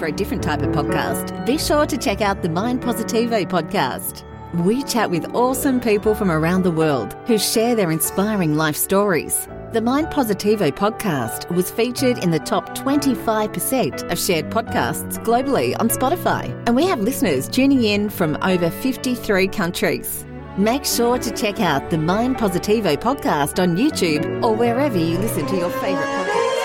a different type of podcast, be sure to check out the Mind Positivo podcast. We chat with awesome people from around the world who share their inspiring life stories. The Mind Positivo podcast was featured in the top 25% of shared podcasts globally on Spotify, and we have listeners tuning in from over 53 countries. Make sure to check out the Mind Positivo podcast on YouTube or wherever you listen to your favourite podcasts.